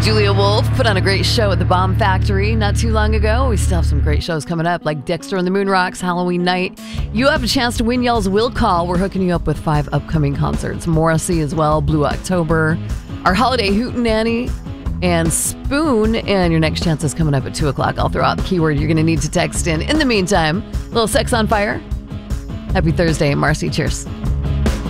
Julia Wolf put on a great show at the Bomb Factory not too long ago. We still have some great shows coming up, like Dexter and the Moon Rocks, Halloween night. You have a chance to win y'all's will call. We're hooking you up with 5 upcoming concerts. Morrissey as well, Blue October, our holiday hootenanny, and Spoon. And your next chance is coming up at 2 o'clock. I'll throw out the keyword you're going to need to text in. In the meantime, a little Sex on Fire. Happy Thursday, Marcy. Cheers.